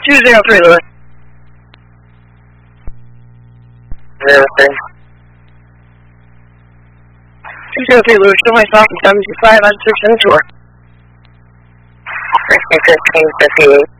203, Louis. 03. 203, Louis. Show myself and 725 on search and tour. 161558.